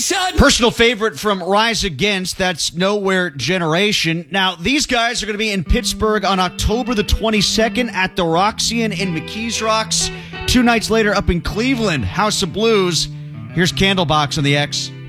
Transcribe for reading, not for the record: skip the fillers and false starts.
Personal favorite from Rise Against, that's Nowhere Generation. Now, these guys are going to be in Pittsburgh on October the 22nd at the Roxy-Inn in McKees Rocks. 2 nights later up in Cleveland, House of Blues. Here's Candlebox on the X.